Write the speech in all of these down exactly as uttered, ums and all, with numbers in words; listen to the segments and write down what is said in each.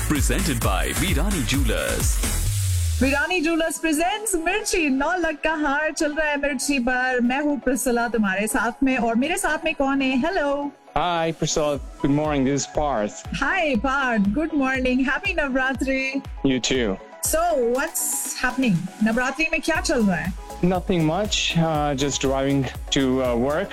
Presented by Virani Jewelers. Virani jewellers presents मिर्ची नौ लाख का हार चल रहा है मिर्ची पर। मैं हूँ प्रिसिला तुम्हारे साथ में, और मेरे साथ में कौन है? Hello. Hi, Priscilla. Good morning. This is Parth. Hi, Parth. Good morning. Happy Navratri. You too. So, what's happening? Navratri में क्या चल रहा है? Nothing much. Uh, just driving to uh, work.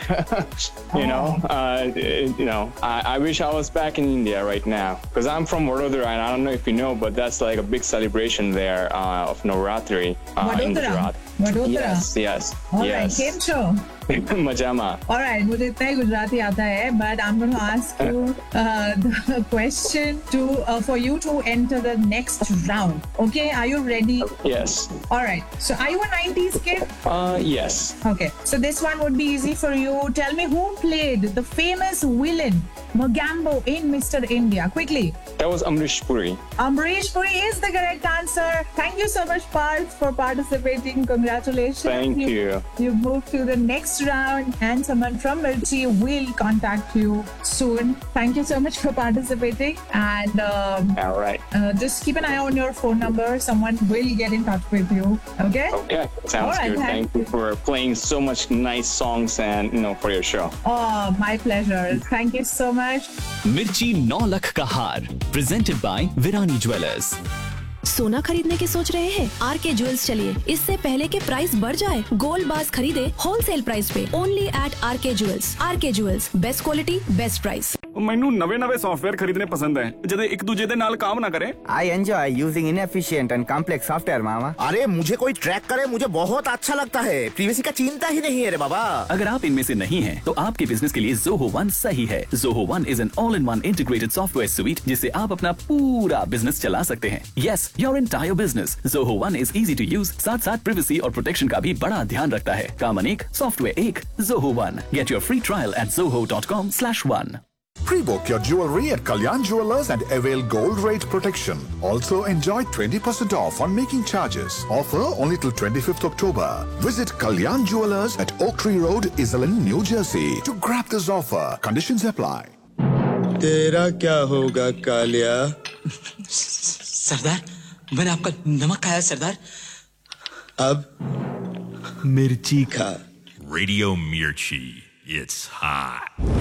you Oh. know, uh, you know. I, I wish I was back in India right now because I'm from Vadodara, and I don't know if you know, but that's like a big celebration there uh, of Navratri uh, in Vadodara? Gujarat. Vadodara? Yes, yes, All right. yes. केम छो? Majama. All right. मुझे इतना ही गुजराती आता है, but I'm going to ask you uh, the question to uh, for you to enter the next round. Okay? Are you ready? Yes. All right. So, are you a nineties kid? Uh, yes. Okay, so this one would be easy for you. Tell me who played the famous villain Mogambo in Mister India. Quickly. That was Amrish Puri. Amrish Puri is the correct answer. Thank you so much, Parth, for participating. Congratulations. Thank you. You've moved to the next round, and someone from Mirchi will contact you soon. Thank you so much for participating. And um, All right. uh, just keep an eye on your phone number. Someone will get in touch with you. Okay? Okay. Sounds All right, good. thank Thank you for playing so much nice songs and you know for your show. Oh, my pleasure. Thank you so much. मिर्ची नौ लाख का हार presented by Virani jewellers. सोना खरीदने की सोच रहे हैं? Are के ज्वेल्स चलिए, इससे पहले के प्राइस बढ़ जाए। गोल्ड बार्स खरीदे होलसेल प्राइस पे ओनली एट आर के ज्वेल्स। आर के jewels, best quality best price. ਮੈਨੂੰ ਨਵੇਂ-ਨਵੇਂ ਸੌਫਟਵੇਅਰ ਖਰੀਦਣੇ ਪਸੰਦ ਹੈ ਜਿਹੜੇ ਇੱਕ ਦੂਜੇ ਦੇ ਨਾਲ ਕੰਮ ਨਾ ਕਰੇ। I enjoy using inefficient and complex software, मामा। अरे मुझे कोई ट्रैक करे मुझे बहुत अच्छा लगता है। प्रीवेसी का चिंता ही नहीं है रे बाबा। अगर आप इनमें से नहीं हैं, तो आपके बिजनेस के लिए Zoho One सही है। Zoho One is an all-in-one integrated software suite जिससे आप अपना पूरा बिजनेस चला सकते हैं। Yes, your entire business. Zoho One is easy to use, साथ साथ privacy और प्रोटेक्शन का भी बड़ा ध्यान रखता है। काम अनेक, सॉफ्टवेयर एक। Zoho One. Get your free trial at zoho dot com slash one. Pre-book your jewelry at Kalyan Jewelers and avail gold rate protection. Also enjoy twenty percent off on making charges. Offer only till twenty-fifth October. Visit Kalyan Jewelers at Oak Tree Road, Iselin, New Jersey to grab this offer. Conditions apply. तेरा क्या होगा कालिया? सरदार, मैंने आपका नमक खाया सरदार। अब मिर्ची खा। Radio Mirchi. It's hot.